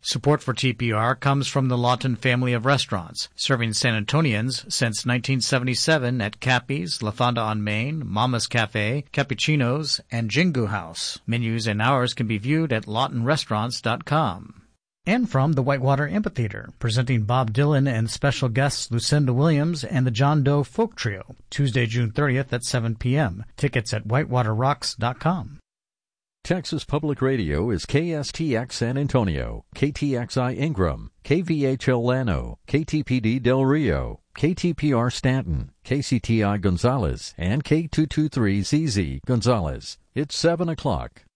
Support for TPR comes from the Lawton family of restaurants, serving San Antonians since 1977 at Cappy's, La Fonda on Main, Mama's Cafe, Cappuccino's, and Jingu House. Menus and hours can be viewed at lawtonrestaurants.com. And from the Whitewater Amphitheater, presenting Bob Dylan and special guests Lucinda Williams and the John Doe Folk Trio, Tuesday, June 30th at 7 p.m. Tickets at whitewaterrocks.com. Texas Public Radio is KSTX San Antonio, KTXI Ingram, KVHL Llano, KTPD Del Rio, KTPR Stanton, KCTI Gonzales, and K223ZZ Gonzales. It's 7 o'clock.